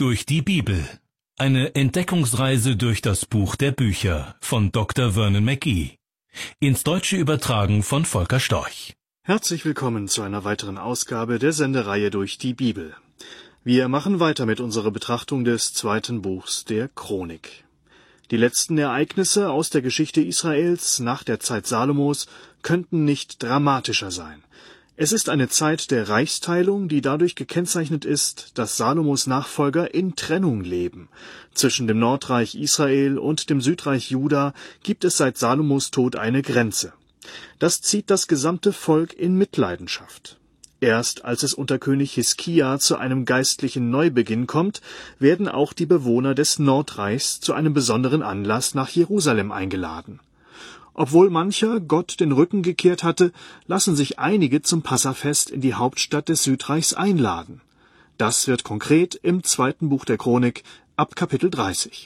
Durch die Bibel. Eine Entdeckungsreise durch das Buch der Bücher von Dr. Vernon McGee. Ins Deutsche übertragen von Volker Storch. Herzlich willkommen zu einer weiteren Ausgabe der Sendereihe Durch die Bibel. Wir machen weiter mit unserer Betrachtung des zweiten Buchs der Chronik. Die letzten Ereignisse aus der Geschichte Israels nach der Zeit Salomos könnten nicht dramatischer sein. Es ist eine Zeit der Reichsteilung, die dadurch gekennzeichnet ist, dass Salomos Nachfolger in Trennung leben. Zwischen dem Nordreich Israel und dem Südreich Juda gibt es seit Salomos Tod eine Grenze. Das zieht das gesamte Volk in Mitleidenschaft. Erst als es unter König Hiskia zu einem geistlichen Neubeginn kommt, werden auch die Bewohner des Nordreichs zu einem besonderen Anlass nach Jerusalem eingeladen. Obwohl mancher Gott den Rücken gekehrt hatte, lassen sich einige zum Passafest in die Hauptstadt des Südreichs einladen. Das wird konkret im zweiten Buch der Chronik ab Kapitel 30.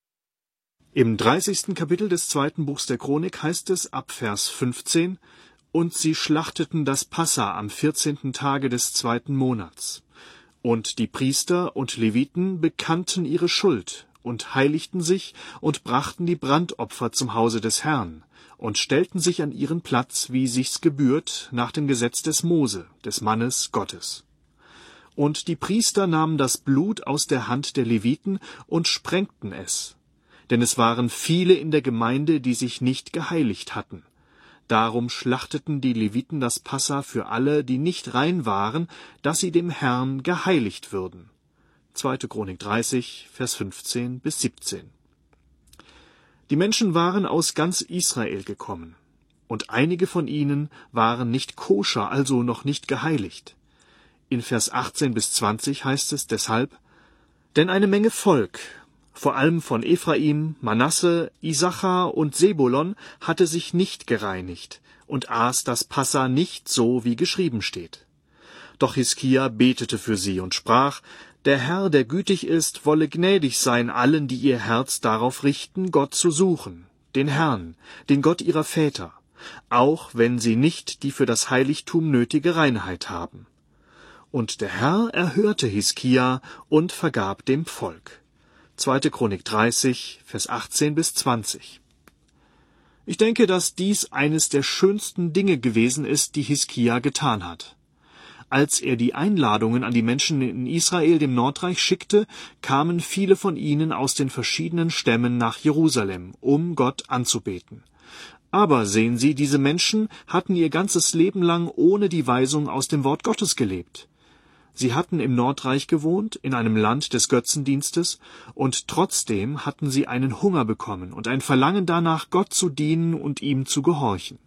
Im 30. Kapitel des zweiten Buchs der Chronik heißt es ab Vers 15: Und sie schlachteten das Passa am 14. Tage des zweiten Monats. Und die Priester und Leviten bekannten ihre Schuld und heiligten sich und brachten die Brandopfer zum Hause des Herrn und stellten sich an ihren Platz, wie sich's gebührt, nach dem Gesetz des Mose, des Mannes Gottes. Und die Priester nahmen das Blut aus der Hand der Leviten und sprengten es, denn es waren viele in der Gemeinde, die sich nicht geheiligt hatten. Darum schlachteten die Leviten das Passa für alle, die nicht rein waren, dass sie dem Herrn geheiligt würden. 2. Chronik 30, Vers 15 bis 17. Die Menschen waren aus ganz Israel gekommen, und einige von ihnen waren nicht koscher, also noch nicht geheiligt. In Vers 18 bis 20 heißt es deshalb: Denn eine Menge Volk, vor allem von Ephraim, Manasse, Isachar und Sebulon, hatte sich nicht gereinigt und aß das Passa nicht so, wie geschrieben steht. Doch Hiskia betete für sie und sprach: Der Herr, der gütig ist, wolle gnädig sein allen, die ihr Herz darauf richten, Gott zu suchen, den Herrn, den Gott ihrer Väter, auch wenn sie nicht die für das Heiligtum nötige Reinheit haben. Und der Herr erhörte Hiskia und vergab dem Volk. 2. Chronik 30, Vers 18 bis 20. Ich denke, dass dies eines der schönsten Dinge gewesen ist, die Hiskia getan hat. Als er die Einladungen an die Menschen in Israel, dem Nordreich, schickte, kamen viele von ihnen aus den verschiedenen Stämmen nach Jerusalem, um Gott anzubeten. Aber sehen Sie, diese Menschen hatten ihr ganzes Leben lang ohne die Weisung aus dem Wort Gottes gelebt. Sie hatten im Nordreich gewohnt, in einem Land des Götzendienstes, und trotzdem hatten sie einen Hunger bekommen und ein Verlangen danach, Gott zu dienen und ihm zu gehorchen.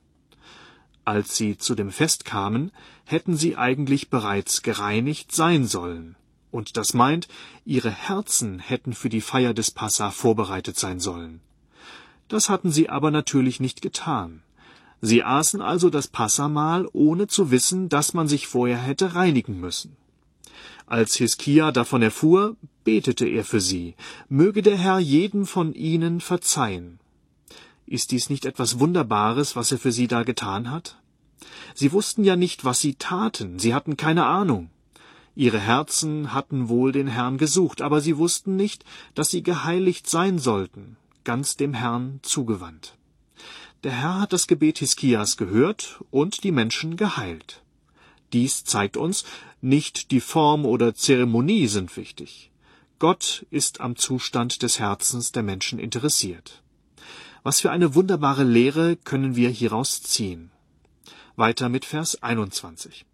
Als sie zu dem Fest kamen, hätten sie eigentlich bereits gereinigt sein sollen. Und das meint, ihre Herzen hätten für die Feier des Passa vorbereitet sein sollen. Das hatten sie aber natürlich nicht getan. Sie aßen also das Passamahl, ohne zu wissen, dass man sich vorher hätte reinigen müssen. Als Hiskia davon erfuhr, betete er für sie: Möge der Herr jedem von ihnen verzeihen. Ist dies nicht etwas Wunderbares, was er für sie da getan hat? Sie wussten ja nicht, was sie taten, sie hatten keine Ahnung. Ihre Herzen hatten wohl den Herrn gesucht, aber sie wussten nicht, dass sie geheiligt sein sollten, ganz dem Herrn zugewandt. Der Herr hat das Gebet Hiskias gehört und die Menschen geheilt. Dies zeigt uns, nicht die Form oder Zeremonie sind wichtig. Gott ist am Zustand des Herzens der Menschen interessiert. Was für eine wunderbare Lehre können wir hieraus ziehen. Weiter mit Vers 21.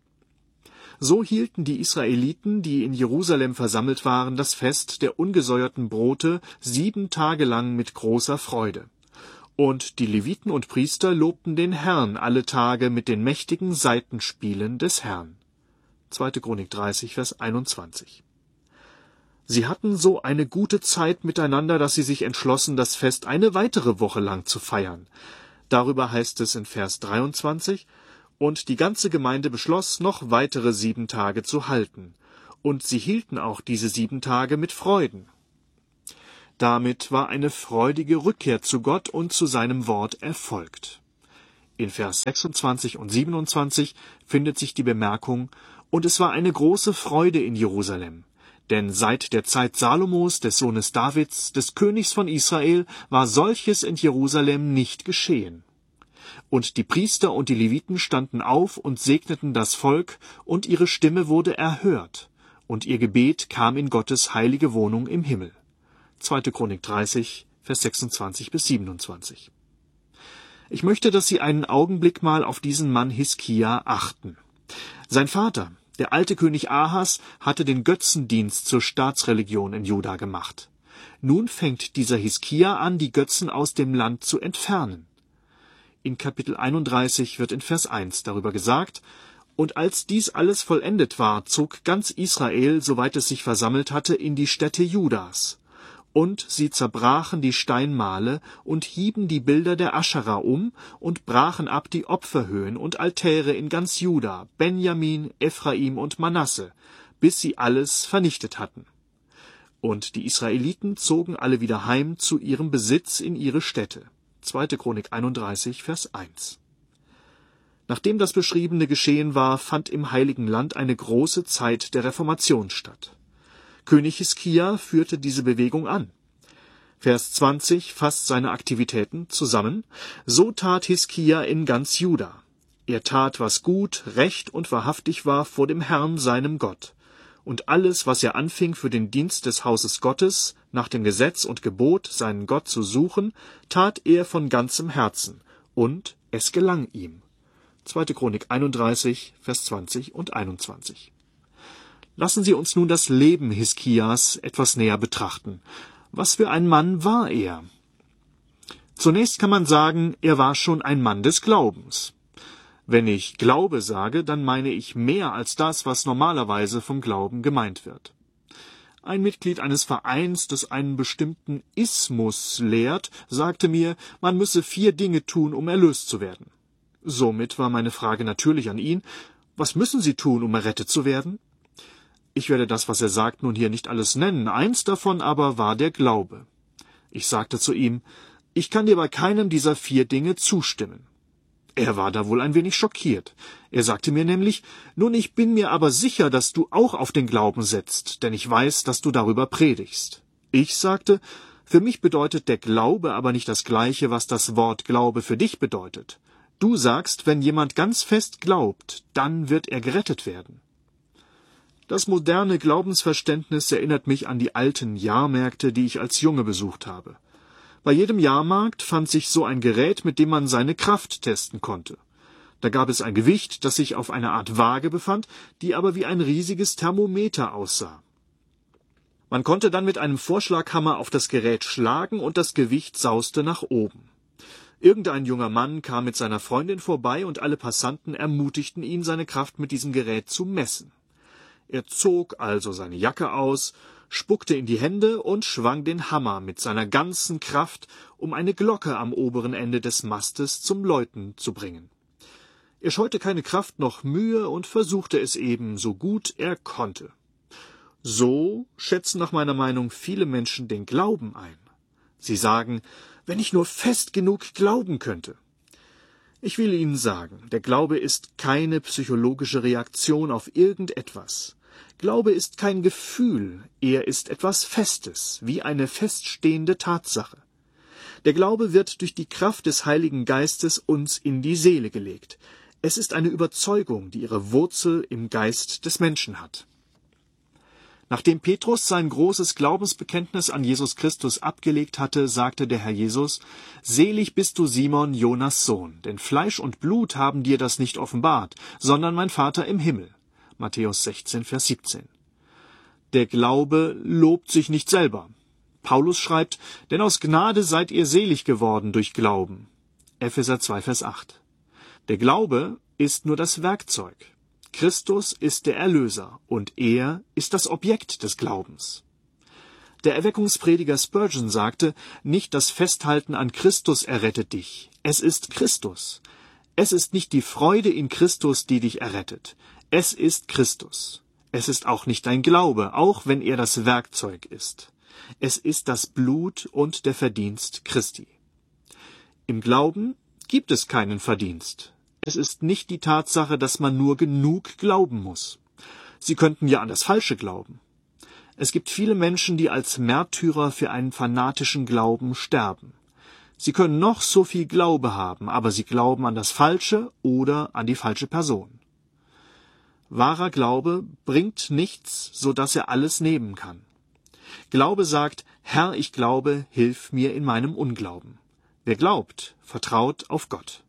So hielten die Israeliten, die in Jerusalem versammelt waren, das Fest der ungesäuerten Brote 7 Tage lang mit großer Freude. Und die Leviten und Priester lobten den Herrn alle Tage mit den mächtigen Saitenspielen des Herrn. 2. Chronik 30, Vers 21. Sie hatten so eine gute Zeit miteinander, dass sie sich entschlossen, das Fest eine weitere Woche lang zu feiern. Darüber heißt es in Vers 23: Und die ganze Gemeinde beschloss, noch weitere 7 Tage zu halten. Und sie hielten auch diese 7 Tage mit Freuden. Damit war eine freudige Rückkehr zu Gott und zu seinem Wort erfolgt. In Vers 26 und 27 findet sich die Bemerkung: Und es war eine große Freude in Jerusalem, denn seit der Zeit Salomos, des Sohnes Davids, des Königs von Israel, war solches in Jerusalem nicht geschehen. Und die Priester und die Leviten standen auf und segneten das Volk, und ihre Stimme wurde erhört, und ihr Gebet kam in Gottes heilige Wohnung im Himmel. 2. Chronik 30, Vers 26 bis 27. Ich möchte, dass Sie einen Augenblick mal auf diesen Mann Hiskia achten. Sein Vater, der alte König Ahas, hatte den Götzendienst zur Staatsreligion in Juda gemacht. Nun fängt dieser Hiskia an, die Götzen aus dem Land zu entfernen. In Kapitel 31 wird in Vers 1 darüber gesagt: Und als dies alles vollendet war, zog ganz Israel, soweit es sich versammelt hatte, in die Städte Judas. Und sie zerbrachen die Steinmale und hieben die Bilder der Aschera um und brachen ab die Opferhöhen und Altäre in ganz Juda, Benjamin, Ephraim und Manasse, bis sie alles vernichtet hatten. Und die Israeliten zogen alle wieder heim zu ihrem Besitz in ihre Städte. 2. Chronik 31, Vers 1. Nachdem das Beschriebene geschehen war, fand im Heiligen Land eine große Zeit der Reformation statt. König Hiskia führte diese Bewegung an. Vers 20 fasst seine Aktivitäten zusammen: So tat Hiskia in ganz Juda. Er tat, was gut, recht und wahrhaftig war vor dem Herrn, seinem Gott. Und alles, was er anfing für den Dienst des Hauses Gottes, nach dem Gesetz und Gebot, seinen Gott zu suchen, tat er von ganzem Herzen. Und es gelang ihm. 2. Chronik 31, Vers 20 und 21. Lassen Sie uns nun das Leben Hiskias etwas näher betrachten. Was für ein Mann war er? Zunächst kann man sagen, er war schon ein Mann des Glaubens. Wenn ich Glaube sage, dann meine ich mehr als das, was normalerweise vom Glauben gemeint wird. Ein Mitglied eines Vereins, das einen bestimmten Ismus lehrt, sagte mir, man müsse 4 Dinge tun, um erlöst zu werden. Somit war meine Frage natürlich an ihn: Was müssen Sie tun, um errettet zu werden? Ich werde das, was er sagt, nun hier nicht alles nennen. Eins davon aber war der Glaube. Ich sagte zu ihm: Ich kann dir bei keinem dieser 4 Dinge zustimmen. Er war da wohl ein wenig schockiert. Er sagte mir nämlich: Nun, ich bin mir aber sicher, dass du auch auf den Glauben setzt, denn ich weiß, dass du darüber predigst. Ich sagte: Für mich bedeutet der Glaube aber nicht das Gleiche, was das Wort Glaube für dich bedeutet. Du sagst, wenn jemand ganz fest glaubt, dann wird er gerettet werden. Das moderne Glaubensverständnis erinnert mich an die alten Jahrmärkte, die ich als Junge besucht habe. Bei jedem Jahrmarkt fand sich so ein Gerät, mit dem man seine Kraft testen konnte. Da gab es ein Gewicht, das sich auf einer Art Waage befand, die aber wie ein riesiges Thermometer aussah. Man konnte dann mit einem Vorschlaghammer auf das Gerät schlagen und das Gewicht sauste nach oben. Irgendein junger Mann kam mit seiner Freundin vorbei und alle Passanten ermutigten ihn, seine Kraft mit diesem Gerät zu messen. Er zog also seine Jacke aus, spuckte in die Hände und schwang den Hammer mit seiner ganzen Kraft, um eine Glocke am oberen Ende des Mastes zum Läuten zu bringen. Er scheute keine Kraft noch Mühe und versuchte es eben so gut er konnte. So schätzen nach meiner Meinung viele Menschen den Glauben ein. Sie sagen: Wenn ich nur fest genug glauben könnte. Ich will Ihnen sagen, der Glaube ist keine psychologische Reaktion auf irgendetwas. Glaube ist kein Gefühl, er ist etwas Festes, wie eine feststehende Tatsache. Der Glaube wird durch die Kraft des Heiligen Geistes uns in die Seele gelegt. Es ist eine Überzeugung, die ihre Wurzel im Geist des Menschen hat. Nachdem Petrus sein großes Glaubensbekenntnis an Jesus Christus abgelegt hatte, sagte der Herr Jesus: Selig bist du, Simon, Jonas Sohn, denn Fleisch und Blut haben dir das nicht offenbart, sondern mein Vater im Himmel. Matthäus 16, Vers 17. Der Glaube lobt sich nicht selber. Paulus schreibt: Denn aus Gnade seid ihr selig geworden durch Glauben. Epheser 2, Vers 8. Der Glaube ist nur das Werkzeug. Christus ist der Erlöser und er ist das Objekt des Glaubens. Der Erweckungsprediger Spurgeon sagte: Nicht das Festhalten an Christus errettet dich, es ist Christus. Es ist nicht die Freude in Christus, die dich errettet, es ist Christus. Es ist auch nicht dein Glaube, auch wenn er das Werkzeug ist. Es ist das Blut und der Verdienst Christi. Im Glauben gibt es keinen Verdienst. Es ist nicht die Tatsache, dass man nur genug glauben muss. Sie könnten ja an das Falsche glauben. Es gibt viele Menschen, die als Märtyrer für einen fanatischen Glauben sterben. Sie können noch so viel Glaube haben, aber sie glauben an das Falsche oder an die falsche Person. Wahrer Glaube bringt nichts, so dass er alles nehmen kann. Glaube sagt, Herr, ich glaube, hilf mir in meinem Unglauben. Wer glaubt, vertraut auf Gott.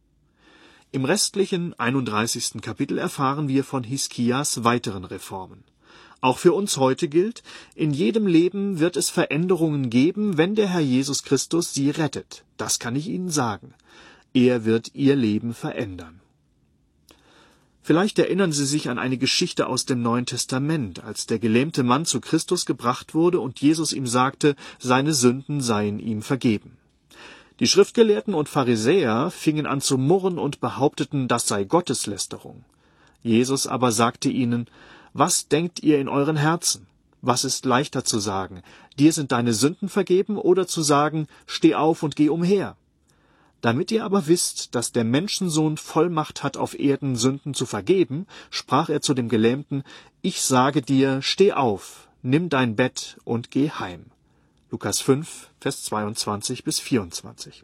Im restlichen 31. Kapitel erfahren wir von Hiskias weiteren Reformen. Auch für uns heute gilt, in jedem Leben wird es Veränderungen geben, wenn der Herr Jesus Christus sie rettet. Das kann ich Ihnen sagen. Er wird Ihr Leben verändern. Vielleicht erinnern Sie sich an eine Geschichte aus dem Neuen Testament, als der gelähmte Mann zu Christus gebracht wurde und Jesus ihm sagte, seine Sünden seien ihm vergeben. Die Schriftgelehrten und Pharisäer fingen an zu murren und behaupteten, das sei Gotteslästerung. Jesus aber sagte ihnen, was denkt ihr in euren Herzen? Was ist leichter zu sagen, dir sind deine Sünden vergeben, oder zu sagen, steh auf und geh umher? Damit ihr aber wisst, dass der Menschensohn Vollmacht hat, auf Erden Sünden zu vergeben, sprach er zu dem Gelähmten, ich sage dir, steh auf, nimm dein Bett und geh heim. Lukas 5, Vers 22 bis 24.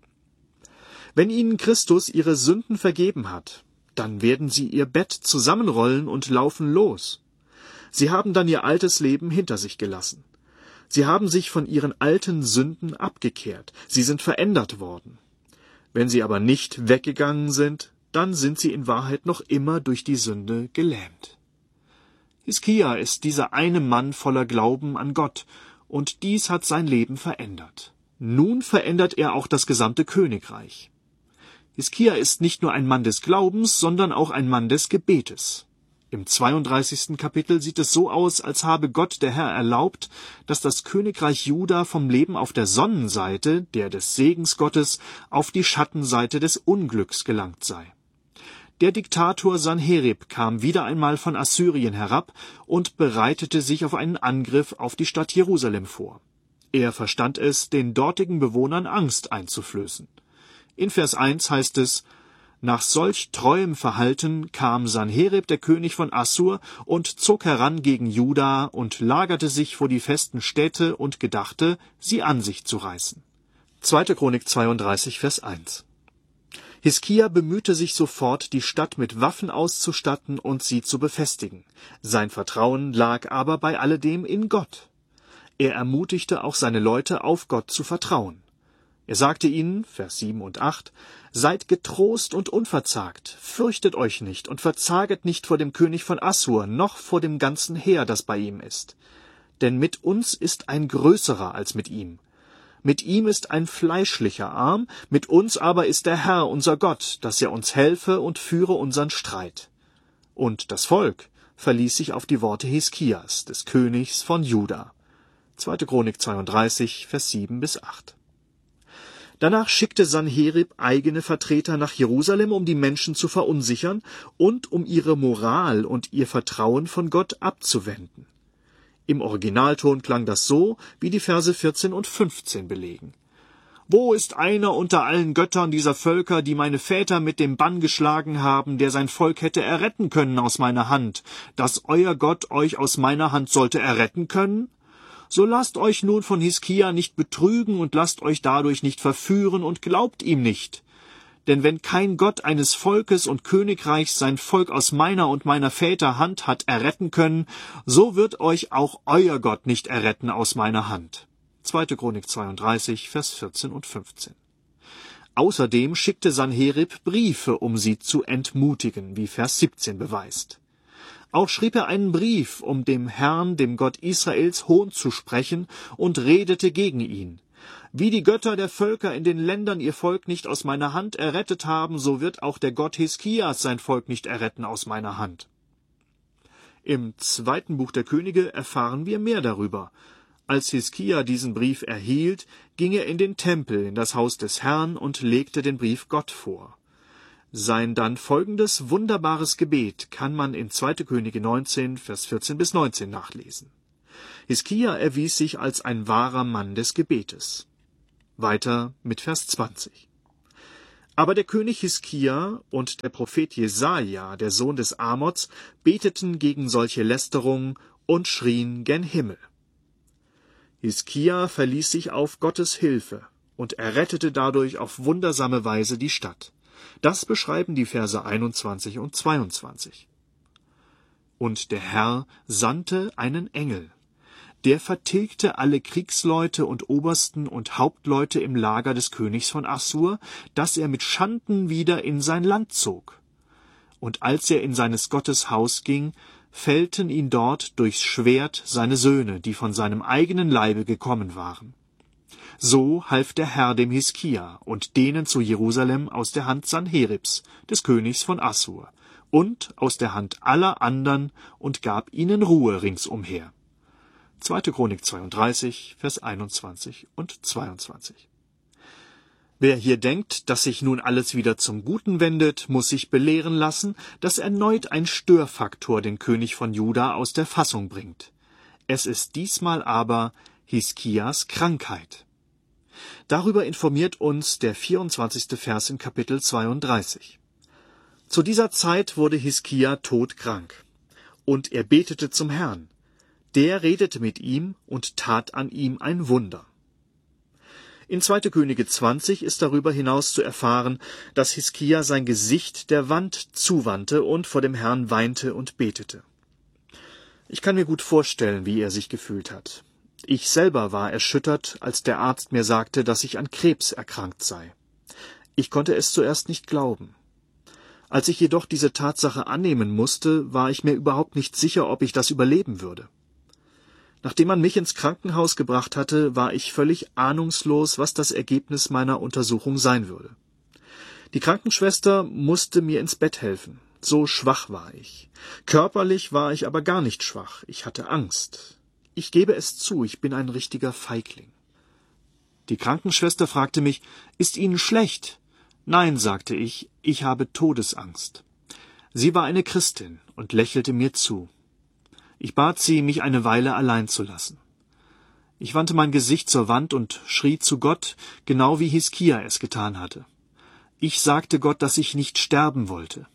Wenn ihnen Christus ihre Sünden vergeben hat, dann werden sie ihr Bett zusammenrollen und laufen los. Sie haben dann ihr altes Leben hinter sich gelassen. Sie haben sich von ihren alten Sünden abgekehrt. Sie sind verändert worden. Wenn sie aber nicht weggegangen sind, dann sind sie in Wahrheit noch immer durch die Sünde gelähmt. Hiskia ist dieser eine Mann voller Glauben an Gott, und dies hat sein Leben verändert. Nun verändert er auch das gesamte Königreich. Hiskia ist nicht nur ein Mann des Glaubens, sondern auch ein Mann des Gebetes. Im 32. Kapitel sieht es so aus, als habe Gott der Herr erlaubt, dass das Königreich Juda vom Leben auf der Sonnenseite, der des Segens Gottes, auf die Schattenseite des Unglücks gelangt sei. Der Diktator Sanherib kam wieder einmal von Assyrien herab und bereitete sich auf einen Angriff auf die Stadt Jerusalem vor. Er verstand es, den dortigen Bewohnern Angst einzuflößen. In Vers 1 heißt es, nach solch treuem Verhalten kam Sanherib, der König von Assur, und zog heran gegen Juda und lagerte sich vor die festen Städte und gedachte, sie an sich zu reißen. 2. Chronik 32, Vers 1. Hiskia bemühte sich sofort, die Stadt mit Waffen auszustatten und sie zu befestigen. Sein Vertrauen lag aber bei alledem in Gott. Er ermutigte auch seine Leute, auf Gott zu vertrauen. Er sagte ihnen, Vers 7 und 8, seid getrost und unverzagt, fürchtet euch nicht und verzaget nicht vor dem König von Assur, noch vor dem ganzen Heer, das bei ihm ist. Denn mit uns ist ein größerer als mit ihm. Mit ihm ist ein fleischlicher Arm, mit uns aber ist der Herr, unser Gott, dass er uns helfe und führe unseren Streit. Und das Volk verließ sich auf die Worte Hiskias, des Königs von Juda. 2. Chronik 32, Vers 7 bis 8. Danach schickte Sanherib eigene Vertreter nach Jerusalem, um die Menschen zu verunsichern und um ihre Moral und ihr Vertrauen von Gott abzuwenden. Im Originalton klang das so, wie die Verse 14 und 15 belegen. Wo ist einer unter allen Göttern dieser Völker, die meine Väter mit dem Bann geschlagen haben, der sein Volk hätte erretten können aus meiner Hand, dass euer Gott euch aus meiner Hand sollte erretten können? So lasst euch nun von Hiskia nicht betrügen und lasst euch dadurch nicht verführen und glaubt ihm nicht. Denn wenn kein Gott eines Volkes und Königreichs sein Volk aus meiner und meiner Väter Hand hat erretten können, so wird euch auch euer Gott nicht erretten aus meiner Hand. 2. Chronik 32, Vers 14 und 15. Außerdem schickte Sanherib Briefe, um sie zu entmutigen, wie Vers 17 beweist. Auch schrieb er einen Brief, um dem Herrn, dem Gott Israels, Hohn zu sprechen, und redete gegen ihn. Wie die Götter der Völker in den Ländern ihr Volk nicht aus meiner Hand errettet haben, so wird auch der Gott Hiskias sein Volk nicht erretten aus meiner Hand. Im 2. Buch der Könige erfahren wir mehr darüber. Als Hiskia diesen Brief erhielt, ging er in den Tempel, in das Haus des Herrn, und legte den Brief Gott vor. Sein dann folgendes wunderbares Gebet kann man in 2. Könige 19, Vers 14 bis 19 nachlesen. Hiskia erwies sich als ein wahrer Mann des Gebetes. Weiter mit Vers 20. Aber der König Hiskia und der Prophet Jesaja, der Sohn des Amoz, beteten gegen solche Lästerung und schrien gen Himmel. Hiskia verließ sich auf Gottes Hilfe und errettete dadurch auf wundersame Weise die Stadt. Das beschreiben die Verse 21 und 22. Und der Herr sandte einen Engel. Der vertilgte alle Kriegsleute und Obersten und Hauptleute im Lager des Königs von Assur, dass er mit Schanden wieder in sein Land zog. Und als er in seines Gottes Haus ging, fällten ihn dort durchs Schwert seine Söhne, die von seinem eigenen Leibe gekommen waren. So half der Herr dem Hiskia und denen zu Jerusalem aus der Hand Sanheribs, des Königs von Assur, und aus der Hand aller andern und gab ihnen Ruhe ringsumher. 2. Chronik 32, Vers 21 und 22. Wer hier denkt, dass sich nun alles wieder zum Guten wendet, muss sich belehren lassen, dass erneut ein Störfaktor den König von Juda aus der Fassung bringt. Es ist diesmal aber Hiskias Krankheit. Darüber informiert uns der 24. Vers in Kapitel 32. Zu dieser Zeit wurde Hiskia todkrank, und er betete zum Herrn. Der redete mit ihm und tat an ihm ein Wunder. In 2. Könige 20 ist darüber hinaus zu erfahren, dass Hiskia sein Gesicht der Wand zuwandte und vor dem Herrn weinte und betete. Ich kann mir gut vorstellen, wie er sich gefühlt hat. Ich selber war erschüttert, als der Arzt mir sagte, dass ich an Krebs erkrankt sei. Ich konnte es zuerst nicht glauben. Als ich jedoch diese Tatsache annehmen musste, war ich mir überhaupt nicht sicher, ob ich das überleben würde. Nachdem man mich ins Krankenhaus gebracht hatte, war ich völlig ahnungslos, was das Ergebnis meiner Untersuchung sein würde. Die Krankenschwester musste mir ins Bett helfen. So schwach war ich. Körperlich war ich aber gar nicht schwach. Ich hatte Angst. Ich gebe es zu, ich bin ein richtiger Feigling. Die Krankenschwester fragte mich, »Ist Ihnen schlecht?« »Nein«, sagte ich habe Todesangst.« Sie war eine Christin und lächelte mir zu. Ich bat sie, mich eine Weile allein zu lassen. Ich wandte mein Gesicht zur Wand und schrie zu Gott, genau wie Hiskia es getan hatte. Ich sagte Gott, dass ich nicht sterben wollte.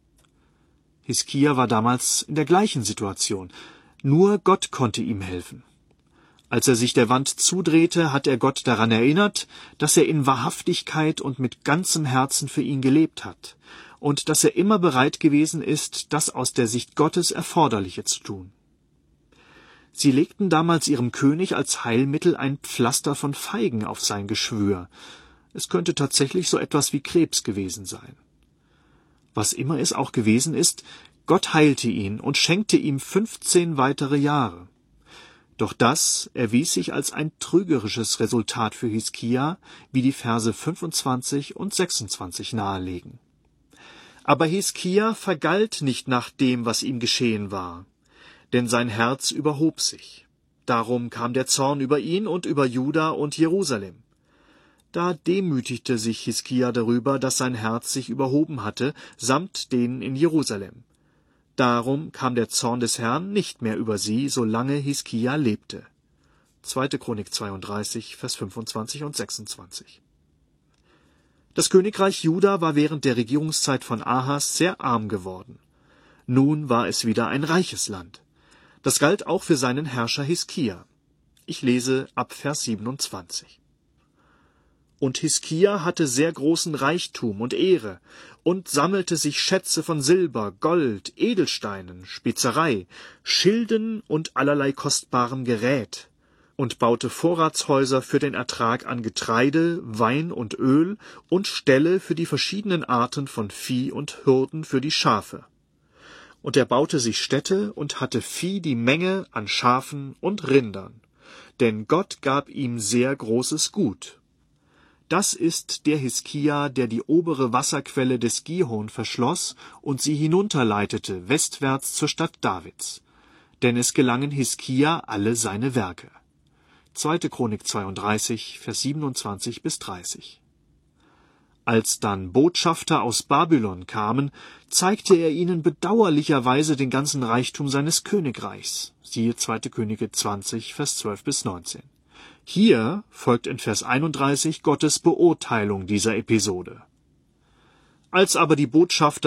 Hiskia war damals in der gleichen Situation. Nur Gott konnte ihm helfen. Als er sich der Wand zudrehte, hat er Gott daran erinnert, dass er in Wahrhaftigkeit und mit ganzem Herzen für ihn gelebt hat und dass er immer bereit gewesen ist, das aus der Sicht Gottes Erforderliche zu tun. Sie legten damals ihrem König als Heilmittel ein Pflaster von Feigen auf sein Geschwür. Es könnte tatsächlich so etwas wie Krebs gewesen sein. Was immer es auch gewesen ist, Gott heilte ihn und schenkte ihm 15 weitere Jahre. Doch das erwies sich als ein trügerisches Resultat für Hiskia, wie die Verse 25 und 26 nahelegen. Aber Hiskia vergalt nicht nach dem, was ihm geschehen war, denn sein Herz überhob sich. Darum kam der Zorn über ihn und über Juda und Jerusalem. Da demütigte sich Hiskia darüber, dass sein Herz sich überhoben hatte, samt denen in Jerusalem. Darum kam der Zorn des Herrn nicht mehr über sie, solange Hiskia lebte. 2. Chronik 32, Vers 25 und 26. Das Königreich Juda war während der Regierungszeit von Ahas sehr arm geworden. Nun war es wieder ein reiches Land. Das galt auch für seinen Herrscher Hiskia. Ich lese ab Vers 27. Und Hiskia hatte sehr großen Reichtum und Ehre und sammelte sich Schätze von Silber, Gold, Edelsteinen, Spezerei, Schilden und allerlei kostbarem Gerät und baute Vorratshäuser für den Ertrag an Getreide, Wein und Öl und Ställe für die verschiedenen Arten von Vieh und Hürden für die Schafe. Und er baute sich Städte und hatte Vieh die Menge an Schafen und Rindern, denn Gott gab ihm sehr großes Gut. Das ist der Hiskia, der die obere Wasserquelle des Gihon verschloss und sie hinunterleitete, westwärts zur Stadt Davids. Denn es gelangen Hiskia alle seine Werke. 2. Chronik 32, Vers 27 bis 30. Als dann Botschafter aus Babylon kamen, zeigte er ihnen bedauerlicherweise den ganzen Reichtum seines Königreichs. Siehe 2. Könige 20, Vers 12 bis 19. Hier folgt in Vers 31 Gottes Beurteilung dieser Episode. Als aber die Botschafter